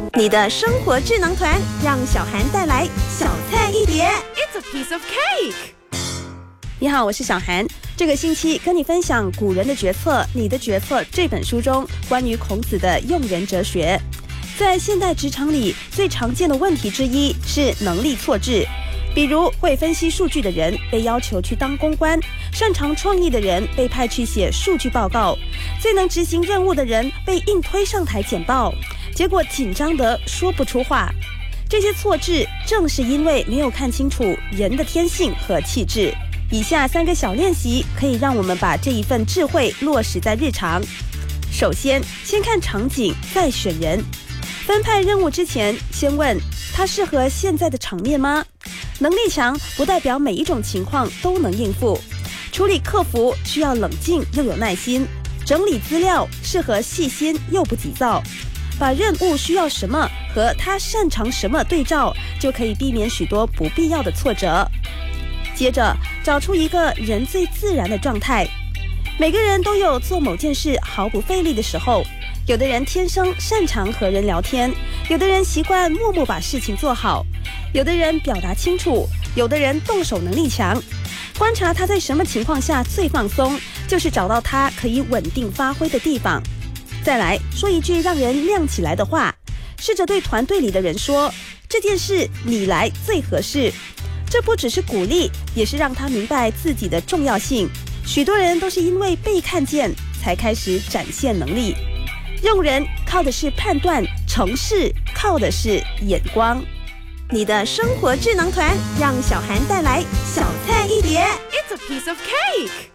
你的生活智囊团，让小涵带来小菜一碟。 It's a piece of cake。 你好，我是小涵。这个星期跟你分享《古人的决策，你的决策》这本书中关于孔子的用人哲学。在现代职场里，最常见的问题之一是能力错置。比如会分析数据的人被要求去当公关，擅长创意的人被派去写数据报告，最能执行任务的人被硬推上台简报，结果紧张得说不出话。这些错置正是因为没有看清楚人的天性和气质。以下3个小练习可以让我们把这一份智慧落实在日常。首先看场景，再选人。分派任务之前，先问他适合现在的场面吗？能力强不代表每一种情况都能应付。处理客服需要冷静又有耐心，整理资料适合细心又不急躁。把任务需要什么和他擅长什么对照，就可以避免许多不必要的挫折。接着找出一个人最自然的状态。每个人都有做某件事毫不费力的时候，有的人天生擅长和人聊天，有的人习惯默默把事情做好，有的人表达清楚，有的人动手能力强。观察他在什么情况下最放松，就是找到他可以稳定发挥的地方。再来说一句让人亮起来的话，试着对团队里的人说，这件事你来最合适。这不只是鼓励，也是让他明白自己的重要性。许多人都是因为被看见才开始展现能力。用人靠的是判断，成事靠的是眼光。 你的生活智囊团，让小涵带来小菜一碟。 It's a piece of cake。